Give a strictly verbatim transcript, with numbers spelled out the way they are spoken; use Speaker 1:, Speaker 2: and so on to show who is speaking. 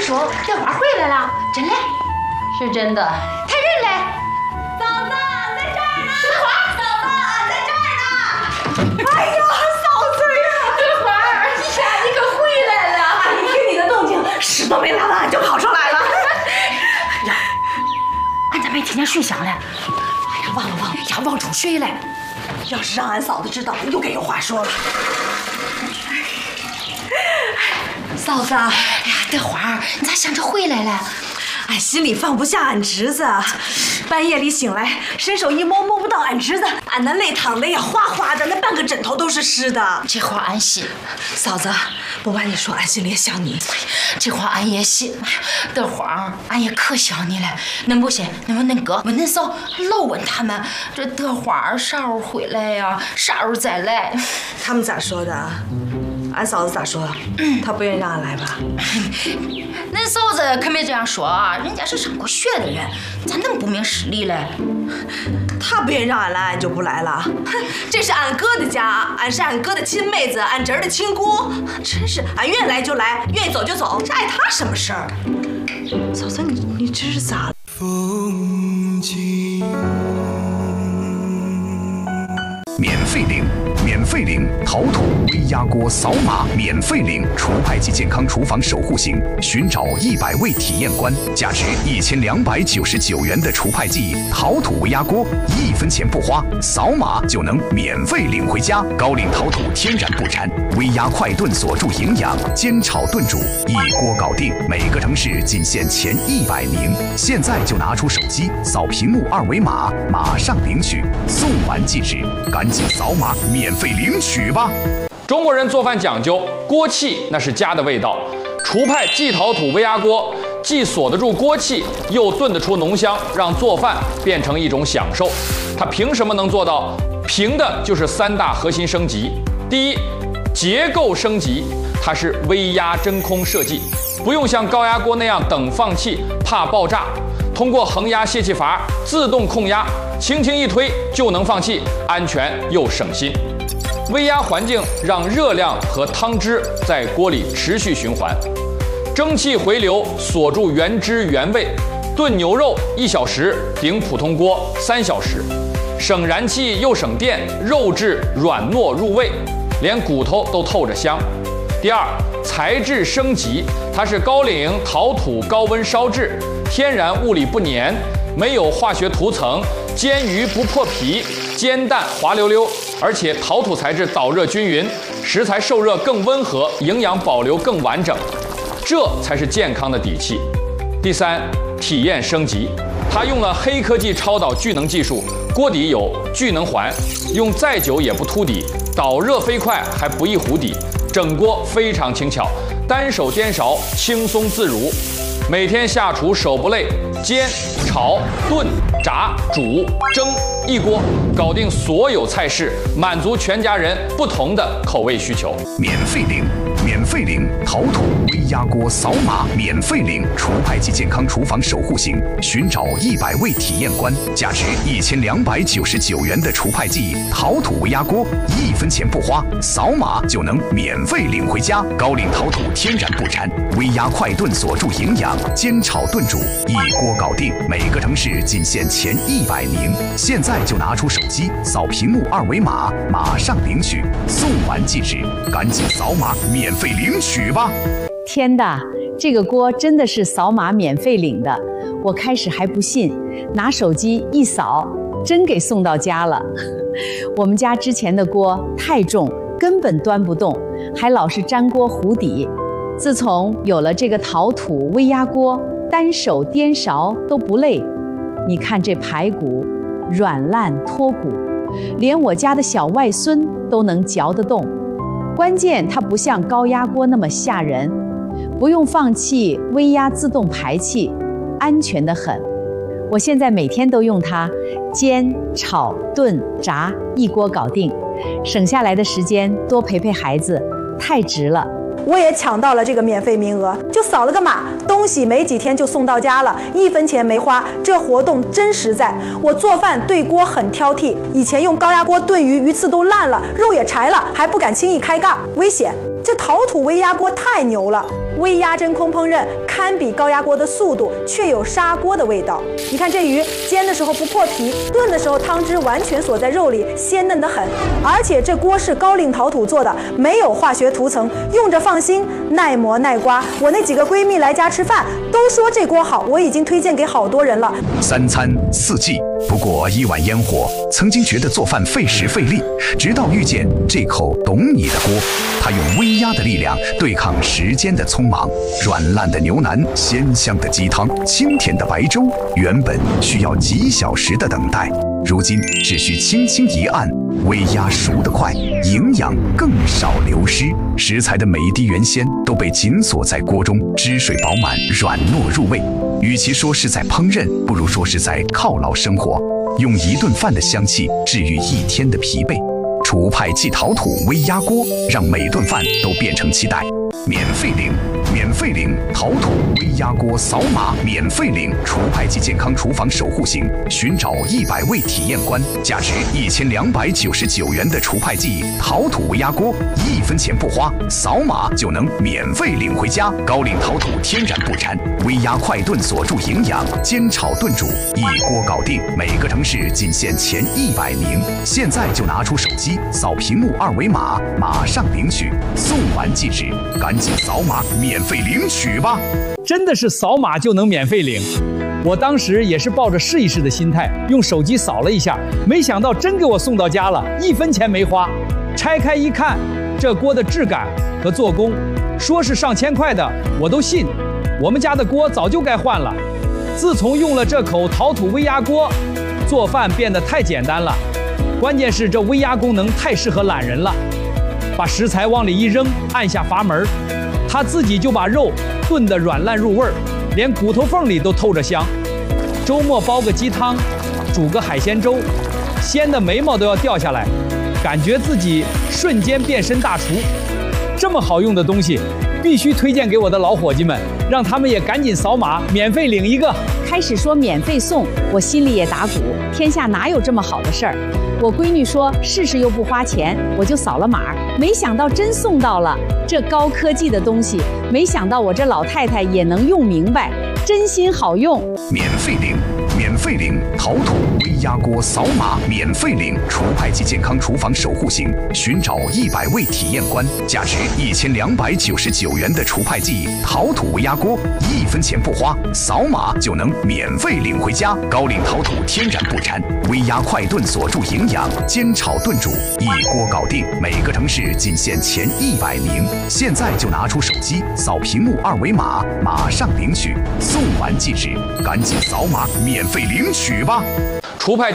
Speaker 1: 说这花回来了，真嘞？
Speaker 2: 是真的。
Speaker 1: 他人嘞？
Speaker 3: 嫂子在这儿呢。德华，嫂子在这儿呢。哎呀，嫂子呀！
Speaker 1: 德华，一下你可回来了。
Speaker 3: 俺一听你的动静，屎都没拉完就跑上来了。
Speaker 1: 呀，俺咋没听见水响嘞？哎呀，忘了忘了，要忘出水来。
Speaker 3: 要是让俺嫂子知道，又该有话说了。嫂子，哎
Speaker 1: 呀，德花，你咋想着回来了？
Speaker 3: 俺心里放不下俺侄子，半夜里醒来，伸手一摸摸不到俺侄子，俺那泪淌的呀哗哗的，那半个枕头都是湿的。
Speaker 1: 这话俺信。
Speaker 3: 嫂子，不瞒你说，俺心里也想你。
Speaker 1: 这话俺也信。德花，俺也可想你了。恁不信，恁问恁哥，问恁嫂，老问他们这德花啥时候回来呀？啥时候再来？
Speaker 3: 他们咋说的？俺嫂子咋说？嗯，她不愿意让俺来吧？
Speaker 1: 恁嫂子可没这样说啊，人家是上过学的人，咋能不明事理嘞？
Speaker 3: 她不愿意让俺来，俺就不来了。哼，这是俺哥的家，俺是俺哥的亲妹子，俺侄儿的亲姑，真是俺愿意来就来，愿意走就走，这碍他什么事儿？嫂子，你你这是咋了？风景。
Speaker 4: 免费领，免费领陶土微压锅扫码免费领除派及健康厨房守护型，寻找一百位体验官，价值一千两百九十九元的除派剂陶土微压锅，一分钱不花，扫码就能免费领回家。高岭陶土天然不粘，微压快炖锁住营养，煎炒炖煮一锅搞定。每个城市仅限前一百名，现在就拿出手机扫屏幕二维码，马上领取，送完即止。赶紧扫码免费领取吧！
Speaker 5: 中国人做饭讲究锅气，那是家的味道。厨派季陶土微压锅既锁得住锅气，又炖得出浓香，让做饭变成一种享受。它凭什么能做到？凭的就是三大核心升级。第一，结构升级，它是微压真空设计，不用像高压锅那样等放气，怕爆炸。通过恒压泄气阀自动控压，轻轻一推就能放气，安全又省心。微压环境让热量和汤汁在锅里持续循环，蒸汽回流锁住原汁原味。炖牛肉一小时顶普通锅三小时，省燃气又省电，肉质软糯入味，连骨头都透着香。第二，材质升级，它是高岭陶土高温烧制，天然物理不粘，没有化学涂层，煎鱼不破皮，煎蛋滑溜溜，而且陶土材质导热均匀，食材受热更温和，营养保留更完整，这才是健康的底气。第三，体验升级，它用了黑科技超导聚能技术，锅底有聚能环，用再久也不凸底，导热飞快还不易糊底，整锅非常轻巧，单手颠勺轻松自如。每天下厨手不累，煎、炒、炖、炸、煮、蒸，一锅搞定所有菜式，满足全家人不同的口味需求。
Speaker 4: 免费领，免费领陶土微压锅扫码免费领除派及健康厨房守护型，寻找一百位体验官，价值一千两百九十九元的除派剂陶土微压锅，一分钱不花，扫码就能免费领回家。高岭陶土天然不粘，微压快炖锁住营养，煎炒炖煮一锅搞定。每个城市仅限前一百名，现在就拿出手机扫屏幕二维码，马上领取，送完即止，赶紧扫码免费领取吧！
Speaker 6: 天大，这个锅真的是扫码免费领的，我开始还不信，拿手机一扫，真给送到家了。我们家之前的锅太重，根本端不动，还老是粘锅糊底。自从有了这个陶土微压锅，单手颠勺都不累。你看这排骨软烂脱骨，连我家的小外孙都能嚼得动。关键它不像高压锅那么吓人，不用放气，微压自动排气，安全得很。我现在每天都用它煎、炒、炖、炸，一锅搞定，省下来的时间多陪陪孩子，太值了。
Speaker 7: 我也抢到了这个免费名额，就扫了个码，都
Speaker 2: 东西没几天就送到家了，一分钱没花，这活动真实在。我做饭对锅很挑剔，以前用高压锅炖鱼，鱼刺都烂了，肉也柴了，还不敢轻易开盖，危险。这陶土微压锅太牛了，微压真空烹饪堪比高压锅的速度，却有砂锅的味道。你看这鱼煎的时候不破皮，炖的时候汤汁完全锁在肉里，鲜嫩得很。而且这锅是高岭陶土做的，没有化学涂层，用着放心，耐磨耐刮。我那几个闺蜜来家吃饭都说这锅好，我已经推荐给好多人了。
Speaker 4: 三餐四季不过一碗烟火，曾经觉得做饭费时费力，直到遇见这口懂你的锅，它用微压的力量对抗时间的匆忙，软烂的牛腩，鲜香的鸡汤，清甜的白粥，原本需要几小时的等待，如今只需轻轻一按，微压熟得快，营养更少流失，食材的每一滴原鲜都被紧锁在锅中，汁水饱满，软糯入味。与其说是在烹饪，不如说是在犒劳生活，用一顿饭的香气治愈一天的疲惫。楚派即陶土微压锅，让每顿饭都变成期待。免费领，免费领陶土微压锅，扫码免费领楚派即健康厨房守护型，寻找一百位体验官，价值一千两百九十九元的楚派即陶土微压锅，一分钱不花，扫码就能免费领回家。高岭陶土天然不粘，微压快炖锁住营养，煎炒炖煮一锅搞定。每个城市仅限前一百名，现在就拿出手机扫屏幕二维码，马上领取，送完即止，赶紧扫码免费领取吧！
Speaker 7: 真的是扫码就能免费领。我当时也是抱着试一试的心态，用手机扫了一下，没想到真给我送到家了，一分钱没花。拆开一看，这锅的质感和做工，说是上千块的，我都信。我们家的锅早就该换了。自从用了这口陶土微压锅，做饭变得太简单了。关键是这微压功能太适合懒人了，把食材往里一扔，按下阀门，它自己就把肉炖得软烂入味儿，连骨头缝里都透着香。周末煲个鸡汤，煮个海鲜粥，鲜的眉毛都要掉下来，感觉自己瞬间变身大厨。这么好用的东西，必须推荐给我的老伙计们，让他们也赶紧扫码免费领一个。
Speaker 6: 开始说免费送，我心里也打鼓，天下哪有这么好的事儿？我闺女说试试又不花钱，我就扫了码，没想到真送到了。这高科技的东西，没想到我这老太太也能用明白，真心好用。
Speaker 4: 免费领，免费领陶土微压锅，扫码免费领楚派即健康厨房守护型，寻找一百位体验官，价值一千两百九十九元的楚派即陶土微压锅，一分钱不花，扫码就能免费领回家。高岭陶土天然不粘，微压快炖锁住营养，煎炒炖煮一锅搞定。每个城市仅限前一百名，现在就拿出手机扫屏幕二维码，马上领取，送完即止，赶紧扫码免费领取吧！
Speaker 5: 楚派